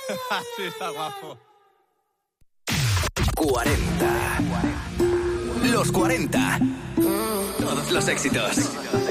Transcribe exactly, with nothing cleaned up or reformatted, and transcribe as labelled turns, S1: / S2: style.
S1: Sí, está guapo.
S2: cuarenta. Los cuarenta. Todos los éxitos.